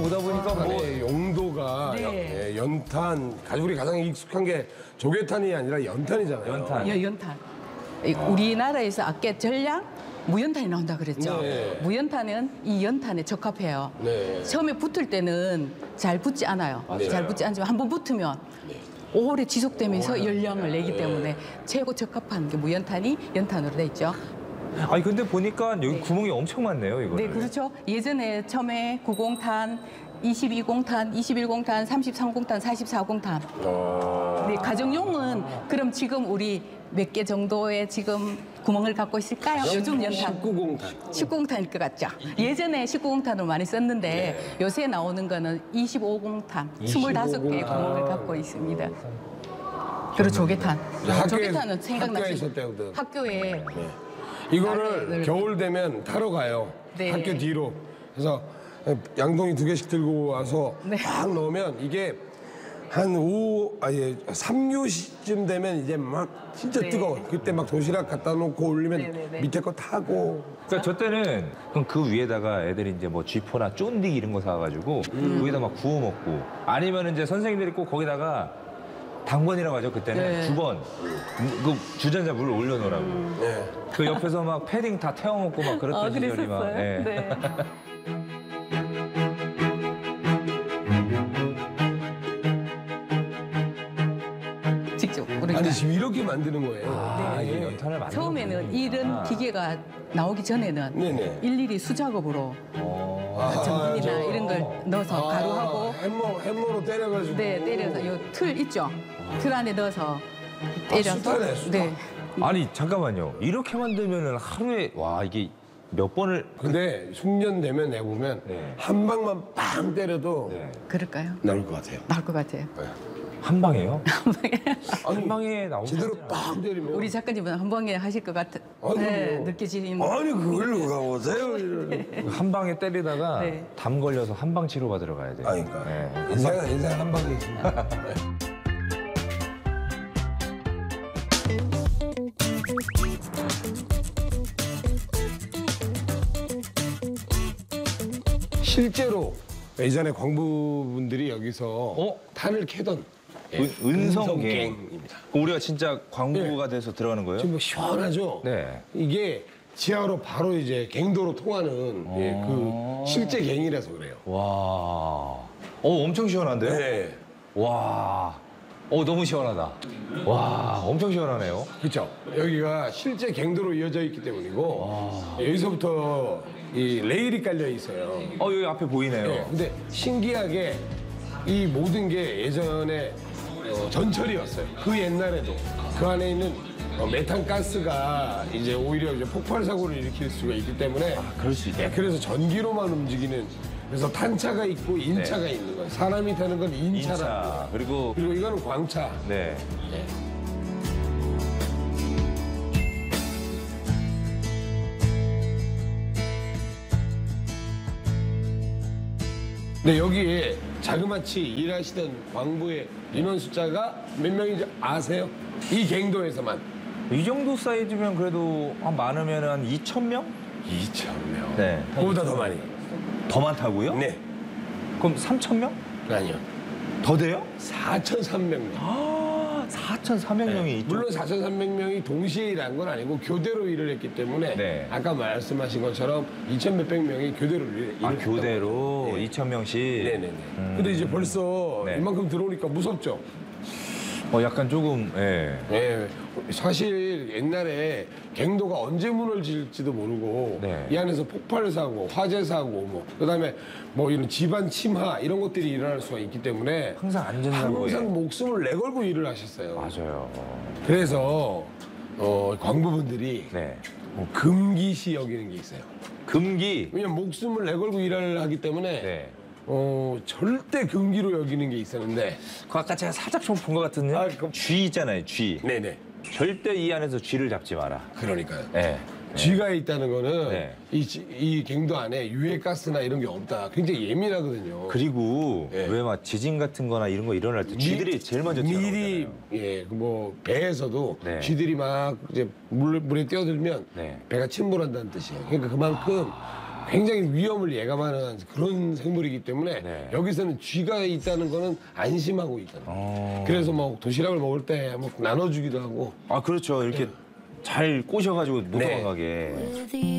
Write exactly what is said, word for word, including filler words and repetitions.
오다 보니까 뭐 탄의 용도가 네. 연- 예, 연탄, 우리 가장 익숙한 게 조개탄이 아니라 연탄이잖아요. 연탄. 여, 연탄. 이 우리나라에서 아까 전량 무연탄이 나온다 그랬죠. 네. 무연탄은 이 연탄에 적합해요. 네. 처음에 붙을 때는 잘 붙지 않아요. 맞아요. 잘 붙지 않지만 한 번 붙으면 오래 지속되면서 열량을 내기 때문에 최고 적합한 게 무연탄이 연탄으로 돼 있죠. 아니 근데 보니까 여기 구멍이 엄청 많네요, 이거. 네, 그렇죠. 예전에 처음에 구공탄, 이십이공탄, 이십일공탄, 삼십삼공탄, 사십사공탄. 어... 네, 가정용은 그럼 지금 우리 몇 개 정도의 지금 구멍을 갖고 있을까요? 요즘 연탄. 십구공탄. 십구공탄일 것 같죠. 예전에 십구공탄으로 많이 썼는데 네. 요새 나오는 거는 이십오공탄, 스물다섯 개의 구멍을 갖고 있습니다. 그리고 조개탄. 학교에- 조개탄은 학교에 생각나시죠? 있을 때거든. 학교에 네. 이거를 아래, 네. 겨울 되면 타러 가요. 네. 학교 뒤로. 그래서 양동이 두 개씩 들고 와서 네. 막 넣으면 이게 한 오, 아니 삼 교시쯤 되면 이제 막 진짜 네. 뜨거워. 그때 막 도시락 갖다 놓고 올리면 네, 네, 네. 밑에 거 타고. 그러니까 저 때는 그럼 그 위에다가 애들이 이제 뭐 쥐포나 쫀디기 이런 거 사가지고 음. 거기다 막 구워 먹고 아니면 이제 선생님들이 꼭 거기다가 당번이라고 하죠 그때는 네. 두 번 그 주전자 물을 올려놓으라고 네. 그 옆에서 막 패딩 다 태워먹고 막 그랬던 아, 시절이 막 그랬었어요? 예. 네. 직접 우리가 아니 지금 이렇게 만드는 거예요. 아, 네. 이 연탄을 만드는 처음에는 거구나. 이런 기계가 나오기 전에는 네네. 일일이 수작업으로 어. 전분이나 저- 이런 걸 넣어서 아, 가루하고 햄머 햄머로 때려가지고. 네 때려서 요 틀 있죠. 틀 안에 넣어서 때려서 수타네, 수타. 네. 아니 잠깐만요 이렇게 만들면은 하루에 와 이게 몇 번을 근데 숙련되면 내 보면 네. 한 방만 빵 때려도 네. 그럴까요? 나올 것 같아요. 나올 것 같아요. 한 방에요? 아니, 한 방에 나오는 제대로 빵 때리면. 우리 작가님은 한 방에 하실 것 같은 아니, 네, 뭐. 느껴지는 아니 그걸로 가보세요. 이러는. 한 방에 때리다가 네. 담 걸려서 한 방 치료 받으러 가야 돼요. 아니 그러니까 네. 인생 인생 한 방에 있습니다. 실제로 예전에 광부분들이 여기서 어? 탄을 캐던 예, 은- 은성갱. 은성갱입니다. 그럼 우리가 진짜 광부가 돼서 들어가는 거예요? 지금 뭐 시원하죠? 네. 이게 지하로 바로 이제 갱도로 통하는 예, 그 실제 갱이라서 그래요. 와. 어, 엄청 시원한데요? 네. 와. 어, 너무 시원하다. 와, 엄청 시원하네요. 그렇죠. 여기가 실제 갱도로 이어져 있기 때문이고 여기서부터 이 레일이 깔려 있어요. 어, 여기 앞에 보이네요. 네, 근데 신기하게 이 모든 게 예전에 어, 전철이었어요. 그 옛날에도 그 안에 있는 어, 메탄가스가 이제 오히려 이제 폭발 사고를 일으킬 수가 있기 때문에 그럴 수 있다. 네, 그래서 전기로만 움직이는 그래서 탄차가 있고 인차가 네. 있는 거예요. 사람이 타는 건 인차라는 거예요. 인차. 그리고, 그리고 이거는 광차. 네. 네, 여기에 자그마치 일하시던 광부의 인원 숫자가 몇 명인지 아세요? 이 갱도에서만. 이 정도 사이즈면 그래도 한 많으면 한 이천 명? 이천 명. 네. 그보다 더 많이. 더 많다고요? 네. 그럼 삼천 명? 아니요. 더 돼요? 사천삼백 명. 아, 사천삼백 명이 이쪽. 물론 사천삼백 명이 동시에 일한 건 아니고 교대로 일을 했기 때문에 네. 아까 말씀하신 것처럼 이천 몇백 명이 교대로 일, 아, 일을 교대로 네. 이천 명씩? 네네네. 근데 이제 벌써 네. 이만큼 들어오니까 무섭죠? 어, 약간 조금, 예. 예, 사실 옛날에 갱도가 언제 무너질지도 모르고 네. 이 안에서 폭발 사고, 화재 사고, 뭐 그다음에 뭐 이런 집안 침하 이런 것들이 일어날 수가 있기 때문에 항상 안전사고에. 항상 목숨을 내걸고 일을 하셨어요. 맞아요. 그래서 어, 광부분들이 네. 어, 금기시 여기는 게 있어요. 금기. 왜냐면 목숨을 내걸고 일을 하기 때문에 네. 어, 절대 금기로 여기는 게 있었는데 그 아까 제가 살짝 좀 본 것 같은데. 아, 그럼- 쥐 있잖아요, 쥐. 네네. 절대 이 안에서 쥐를 잡지 마라. 그러니까요. 네. 쥐가 있다는 거는 네. 이, 지- 이 갱도 안에 유해가스나 이런 게 없다. 굉장히 예민하거든요. 그리고 예. 왜 막 지진 같은 거나 이런 거 일어날 때 쥐들이 제일 먼저 미리 튀어나오잖아요. 예, 그뭐 배에서도 네. 쥐들이 막 이제 물, 물에 뛰어들면 네. 배가 침몰한다는 뜻이에요. 그러니까 그만큼 굉장히 위험을 예감하는 그런 생물이기 때문에 네. 여기서는 쥐가 있다는 거는 안심하고 있다는 거예요. 어. 그래서 뭐 도시락을 먹을 때 뭐 나눠주기도 하고 아 그렇죠. 이렇게 잘 꼬셔가지고 못 네. 도망가게.